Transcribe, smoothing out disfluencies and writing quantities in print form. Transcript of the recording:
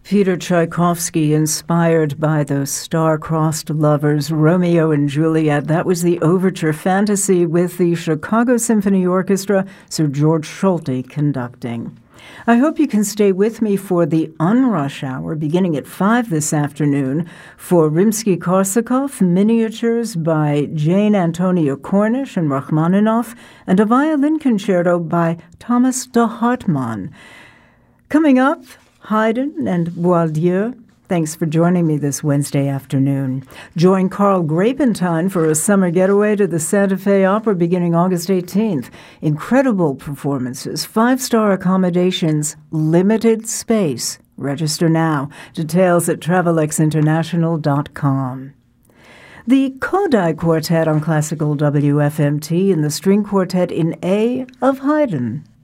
Peter Tchaikovsky, inspired by those star-crossed lovers, Romeo and Juliet. That was the Overture Fantasy with the Chicago Symphony Orchestra, Sir George Solti conducting. I hope you can stay with me for the Unrush Hour, beginning at 5 this afternoon, for Rimsky-Korsakov, miniatures by Jane Antonia Cornish and Rachmaninoff, and a violin concerto by Thomas de Hartmann. Coming up, Haydn and Boieldieu. Thanks for joining me this Wednesday afternoon. Join Carl Grapentine for a summer getaway to the Santa Fe Opera beginning August 18th. Incredible performances, 5-star accommodations, limited space. Register now. Details at travelexinternational.com. The Kodály Quartet on Classical WFMT and the String Quartet in A of Haydn.